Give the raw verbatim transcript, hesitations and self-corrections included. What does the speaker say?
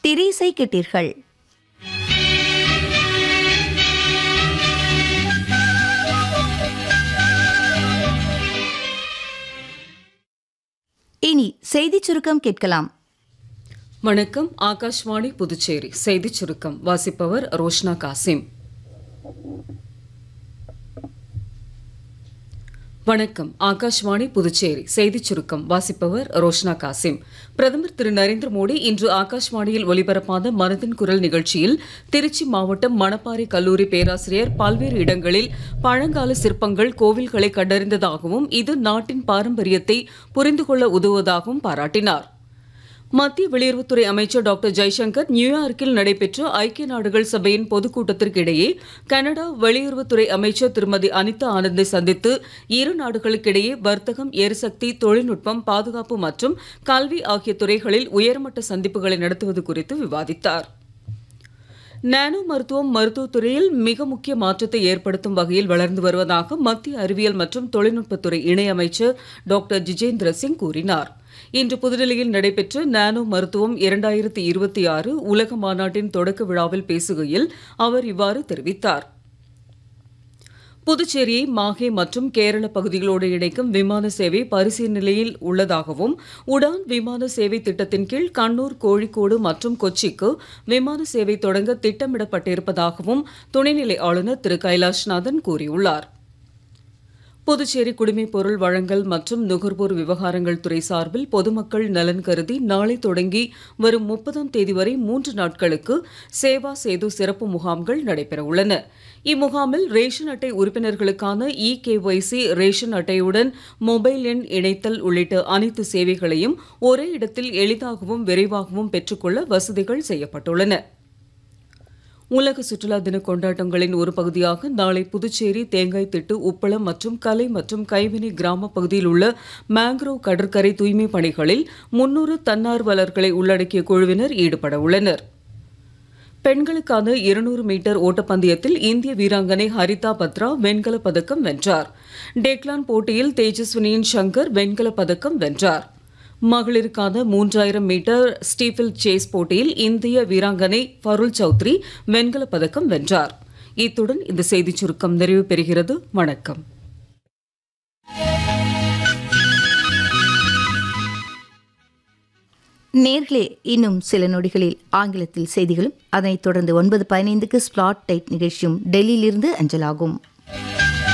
திரைசை கேட்டீர்கள். இனி செய்திச் சுருக்கம் கேட்கலாம். வணக்கம். ஆகாஷ்வாணி புதுச்சேரி செய்திச் சுருக்கம் வாசிப்பவர் ரோஷ்னா காசிம். வணக்கம். ஆகாஷ்வாணி புதுச்சேரி செய்திச் சுருக்கம் வாசிப்பவர் ரோஷ்னா காசிம். பிரதமர் திரு நரேந்திர மோடி இன்று ஆகாஷ்வாணியில் ஒலிபரப்பான மனதின் குரல் நிகழ்ச்சியில் திருச்சி மாவட்டம் மணப்பாறை கல்லூரி பேராசிரியர் பல்வேறு இடங்களில் பழங்கால சிற்பங்கள், கோவில்களை கண்டறிந்ததாகவும் இது நாட்டின் பாரம்பரியத்தை புரிந்து கொள்ள உதவுவதாகவும் பாராட்டினார். மத்திய வெளியுறவுத்துறை அமைச்சர் டாக்டர் ஜெய்சங்கர் நியூயார்க்கில் நடைபெற்ற ஐக்கிய நாடுகள் சபையின் பொதுக்கூட்டத்திற்கு இடையே கனடா வெளியுறவுத்துறை அமைச்சர் திருமதி அனிதா ஆனந்தை சந்தித்து இரு நாடுகளுக்கிடையே வர்த்தகம், எரிசக்தி, தொழில்நுட்பம், பாதுகாப்பு மற்றும் கல்வி ஆகிய துறைகளில் உயர்மட்ட சந்திப்புகளை நடத்துவது குறித்து விவாதித்தார். நானோ மருத்துவம் மருத்துவத்துறையில் மிக முக்கிய மாற்றத்தை ஏற்படுத்தும் வகையில் வளர்ந்து வருவதாக மத்திய அறிவியல் மற்றும் தொழில்நுட்பத்துறை இணையமைச்சர் டாக்டர் ஜிதேந்திர சிங் கூறினார். இன்று புதுடெல்லியில் நடைபெற்ற நானோ மருத்துவம் இரண்டாயிரத்தி இருபத்தி ஆறு உலக மாநாட்டின் தொடக்க விழாவில் பேசுகையில் அவர் இவ்வாறு தெரிவித்தார். புதுச்சேரியை மாஹே மற்றும் கேரள பகுதிகளோடு இணைக்கும் விமான சேவை பரிசீலனையில் உள்ளதாகவும், உடான் விமான சேவை திட்டத்தின் கீழ் கண்ணூர், கோழிக்கோடு மற்றும் கொச்சிக்கு விமான சேவை தொடங்க திட்டமிடப்பட்டிருப்பதாகவும் துணைநிலை ஆளுநர் திரு கைலாஷ்நாதன் கூறியுள்ளார். புதுச்சேரி குடிமைப் பொருள் வழங்கல் மற்றும் நுகர்வோர் விவகாரங்கள் துறை சார்பில் பொதுமக்கள் நலன் கருதி நாளை தொடங்கி வரும் முப்பதாம் தேதி வரை மூன்று நாட்களுக்கு சேவா சேது சிறப்பு முகாம்கள் நடைபெற உள்ளன. இம்முகாமில் ரேஷன் அட்டை உறுப்பினர்களுக்கான இ கேஒய்சி, ரேஷன் அட்டையுடன் மொபைல் எண் இணைத்தல் உள்ளிட்ட அனைத்து சேவைகளையும் ஒரே இடத்தில் எளிதாகவும் விரைவாகவும் பெற்றுக்கொள்ள வசதிகள் செய்யப்பட்டுள்ளன. உலக சுற்றுலா தின கொண்டாட்டங்களின் ஒரு பகுதியாக நாளை புதுச்சேரி தேங்காய் திட்டு, உப்பளம் மற்றும் கலை மற்றும் கைவினை கிராம பகுதியில் உள்ள மேங்க்ரோவ் கடற்கரை தூய்மை பணிகளில் முன்னூறு தன்னார்வலர்களை உள்ளடக்கிய குழுவினர் ஈடுபட உள்ளனர். பெண்களுக்கான இருநூறு மீட்டர் ஓட்டப்பந்தயத்தில் இந்திய வீராங்கனை ஹரிதா பத்ரா வெண்கலப் பதக்கம் வென்றார். டெக்லான் போட்டியில் தேஜஸ்வினியின் சங்கர் வெண்கலப் பதக்கம் வென்றார். மகளிருக்கான மூன்றாயிரம் மீட்டர் ஸ்டீபிள் சேஸ் போட்டியில் இந்திய வீராங்கனை ஃபருல் சௌத்ரி வெண்கலப் பதக்கம் வென்றார். இத்துடன் இந்த செய்திச் சுருக்கம் நிறைவு பெறுகிறது. வணக்கம். நேர்களே, இன்னும் சில நொடிகளில் ஆங்கிலத்தில் செய்திகளும், அதனைத் தொடர்ந்து ஒன்பது பதினைந்துக்கு ஸ்பாட் லைட் நிகழ்ச்சியும் டெல்லியிலிருந்து அஞ்சலாகும்.